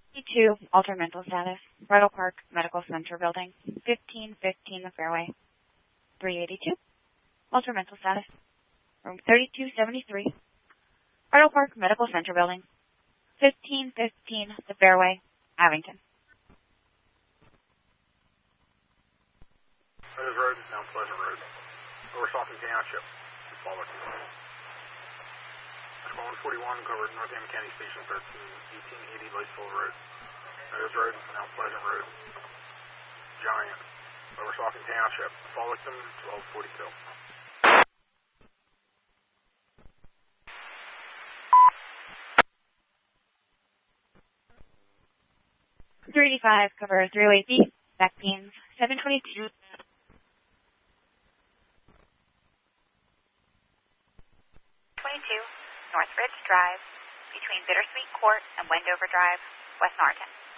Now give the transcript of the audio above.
E2, altered mental status, Bridle Park Medical Center Building, 1515 The Fairway. 382, altered mental status, room 3273, Bridle Park Medical Center Building, 1515 The Fairway, Abington. Meadows Road, Mount Pleasant Road. Lower Saucon Township, Pollock. 141 covered Northampton County Station 13, 1880 Laceville Road. Meadows Road, Mount Pleasant Road. Giant, Lower Saucon Township, Fullerton, 1242. 385, cover 308B, back pains, 722. 22, North Ridge Drive, between Bittersweet Court and Wendover Drive, West Norriton.